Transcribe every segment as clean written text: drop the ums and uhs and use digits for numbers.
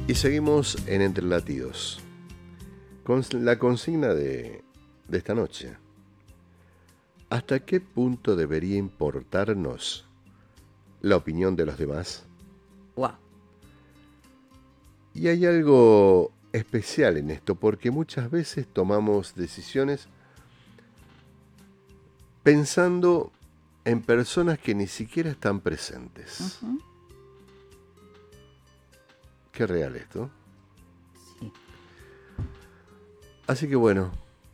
Y seguimos en Entre Latidos, con la consigna de esta noche. ¿Hasta qué punto debería importarnos la opinión de los demás? Wow. Y hay algo especial en esto, porque muchas veces tomamos decisiones pensando en personas que ni siquiera están presentes. Uh-huh. Qué real esto. Sí. Así que bueno,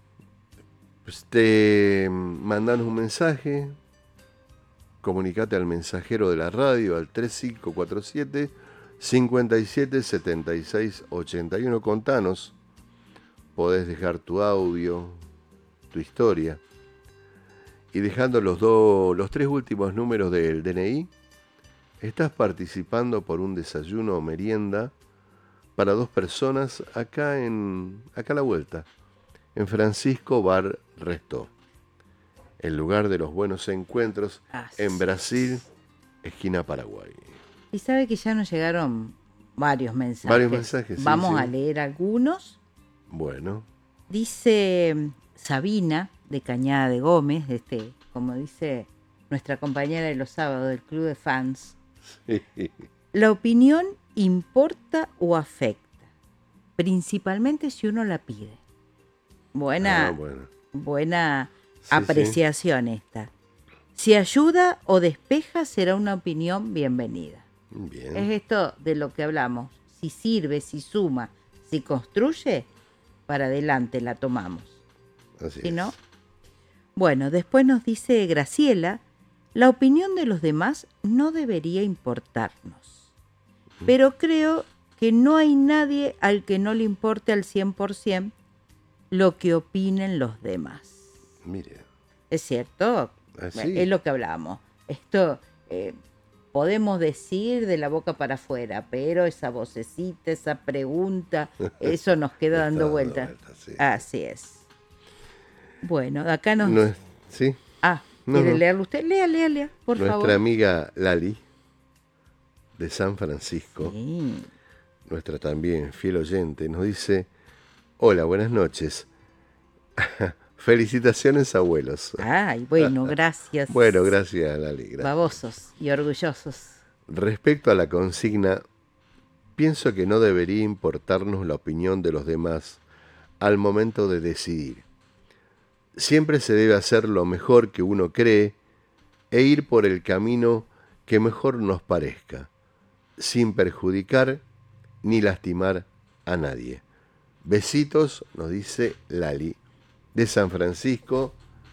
pues te mandan un mensaje, comunicate al mensajero de la radio al 3547 57 76 81. Contanos, podés dejar tu audio, tu historia, y dejando los tres últimos números del DNI, estás participando por un desayuno o merienda para 2 personas acá a la vuelta, en Francisco Bar Resto, el lugar de los buenos encuentros, en Brasil, esquina Paraguay. Y sabe que ya nos llegaron varios mensajes. Varios mensajes, sí. Vamos a leer algunos. Bueno. Dice Sabina, de Cañada de Gómez, como dice nuestra compañera de los sábados del Club de Fans. Sí. La opinión importa o afecta, principalmente si uno la pide. Buena Sí, apreciación esta. Si ayuda o despeja, será una opinión bienvenida. Bien. Es esto de lo que hablamos. Si sirve, si suma, si construye, para adelante la tomamos. Así ¿Sí, es. no? Bueno, después nos dice Graciela, la opinión de los demás no debería importarnos. Pero creo que no hay nadie al que no le importe al 100% lo que opinen los demás. Mire. ¿Es cierto? Así. Es lo que hablamos. Esto podemos decir de la boca para afuera, pero esa vocecita, esa pregunta, eso nos queda dando vueltas. Sí. Así es. Bueno, acá nos... No es, ¿sí? ¿quiere leerlo usted? Lea, por favor. Nuestra amiga Lali, de San Francisco, Sí. nuestra también fiel oyente, nos dice: hola, buenas noches. Felicitaciones, abuelos. Ay, bueno, gracias. Bueno, gracias, Lali. Gracias. Babosos y orgullosos. Respecto a la consigna, pienso que no debería importarnos la opinión de los demás al momento de decidir. Siempre se debe hacer lo mejor que uno cree e ir por el camino que mejor nos parezca, sin perjudicar ni lastimar a nadie. Besitos, nos dice Lali, de San Francisco,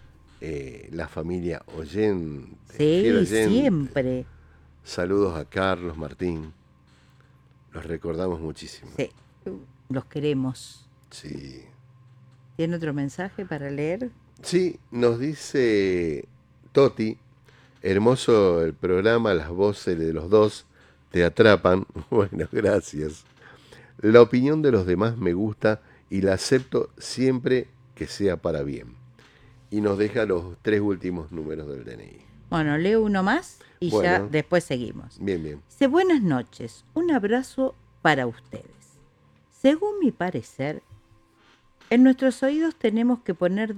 la familia oyente. Sí, oyente. siempre. Saludos a Carlos, Martín. Los recordamos muchísimo. Sí, los queremos. Sí. ¿Tiene otro mensaje para leer? Sí, nos dice Toti: hermoso el programa, las voces de los dos te atrapan. Bueno, gracias. La opinión de los demás me gusta y la acepto siempre que sea para bien. Y nos deja los 3 últimos números del DNI. Bueno, leo uno más y ya después seguimos. Bien. Dice: buenas noches, un abrazo para ustedes. Según mi parecer, en nuestros oídos tenemos que poner